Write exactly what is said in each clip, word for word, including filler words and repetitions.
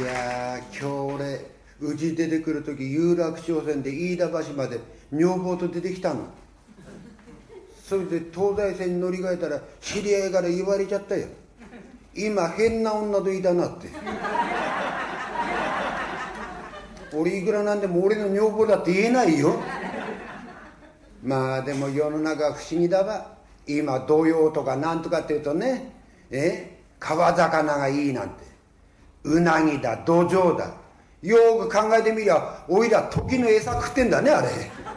いやー、今日俺うち出てくるとき有楽町線で飯田橋まで女房と出てきたの。それで東西線に乗り換えたら知り合いから言われちゃったよ。今変な女といたなって。俺いくらなんでも俺の女房だって言えないよ。まあでも世の中不思議だわ。今土曜とかなんとかって言うとね、え川魚がいいなんて、うなぎだ土壌だ、よく考えてみりゃおいら時の餌食ってんだねあれ。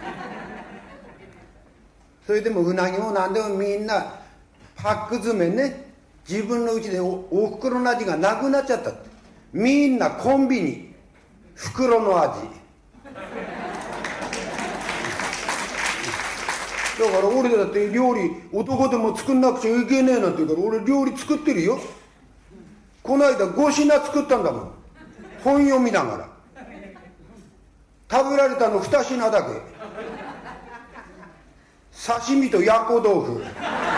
それでもうなぎもなんでもみんなパック詰めね、自分のうちで お, お袋の味がなくなっちゃったって。みんなコンビニ袋の味だから俺だって料理男でも作んなくちゃいけねえなんて言うから俺料理作ってるよ。この間ご品作ったんだもん、本読みながら。食べられたのに品だけ、刺身と焼こ豆腐。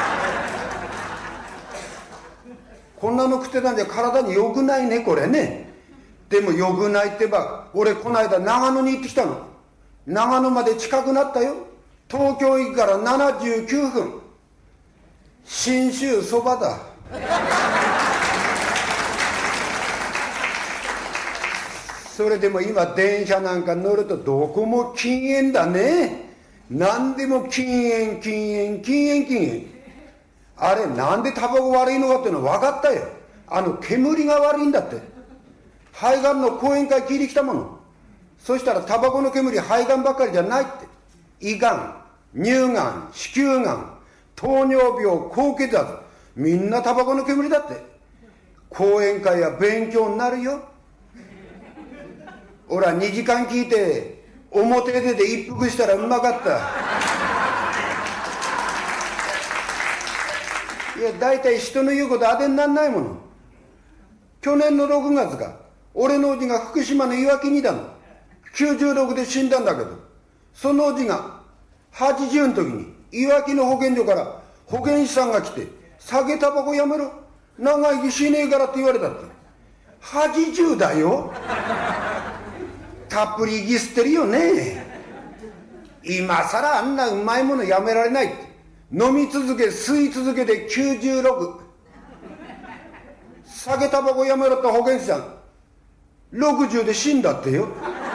こんなの食ってたんじゃ体に良くないねこれね。でも良くないってば、俺この間長野に行ってきたの。長野まで近くなったよ。東京行くからななじゅうきゅうふん。信州そばだ。それでも今電車なんか乗るとどこも禁煙だね。何でも禁煙禁煙禁煙禁煙。あれなんでタバコ悪いのかっていうの分かったよ。あの煙が悪いんだって。肺がんの講演会聞いてきたもの。そしたらタバコの煙肺がんばっかりじゃないって。胃がん、乳がん、子宮がん、糖尿病、高血圧、みんなタバコの煙だって。講演会は勉強になるよ。俺はにじかん聞いて表出で一服したらうまかった。いや大体人の言うこと当てになんないもの。去年のろくがつか俺のおじが福島のいわきにいたの。きゅうじゅうろくで死んだんだけど、そのおじがはちじゅうの時にいわきの保健所から保健師さんが来て、酒タバコやめろ、長生きしねえからって言われたって。はちじゅうだよ。たっぷり息吸ってるよね。今さらあんなうまいものやめられないって。飲み続け吸い続けてきゅうじゅうろく。酒タバコやめろって保健師さんろくじゅうで死んだってよ。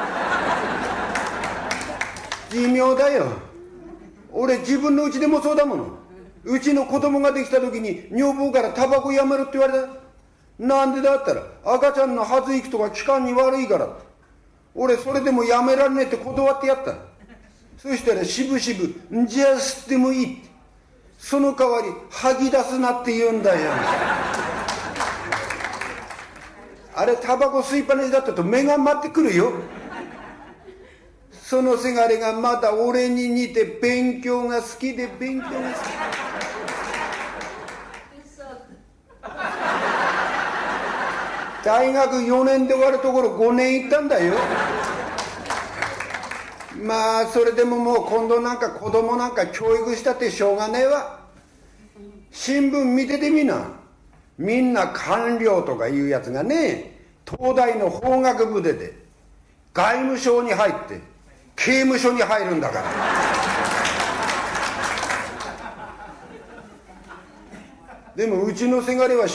寿命だよ。俺自分のうちでもそうだもの。うちの子供ができた時に女房からタバコやめろって言われた。なんでだったら赤ちゃんの発育とか気管に悪いからって。俺それでもやめられねえって断ってやった。そしたらしぶしぶじゃあ吸ってもいいって。その代わり吐き出すなって言うんだよ。あれタバコ吸いっぱなしだったと目が回ってくるよ。そのせがれがまた俺に似て勉強が好きで勉強が好き。大学よねんで終わるところごねん行ったんだよ。まあそれでももう今度なんか子供なんか教育したってしょうがねえわ。新聞見ててみな。みんな官僚とかいうやつがね、東大の法学部出て外務省に入って刑務所に入るんだから。でもうちのせがれは